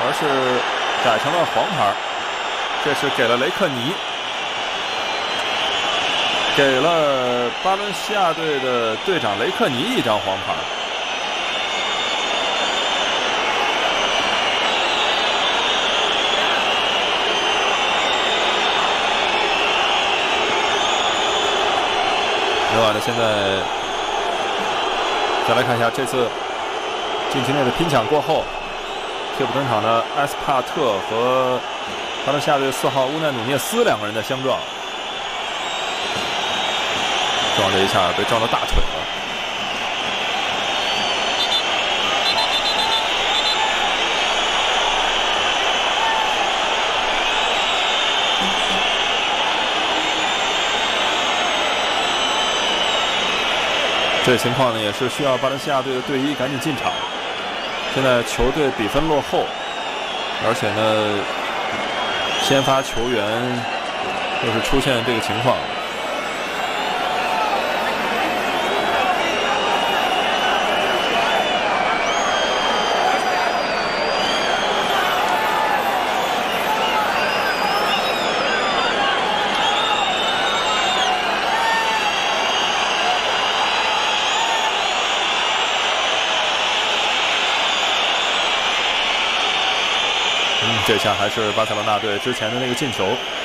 而是改成了黄牌，这是给了雷克尼，给了巴伦西亚队的队长雷克尼一张黄牌。另外呢，现在再来看一下这次禁区内的拼抢过后，替补登场的埃斯帕特和巴伦西亚队4号乌奈努涅斯两个人的相撞，撞这一下被撞到大腿了。这情况呢，也是需要巴伦西亚队的队医赶紧进场。现在球队比分落后，而且呢，先发球员又是出现这个情况。这下还是巴塞罗那队之前的那个进球，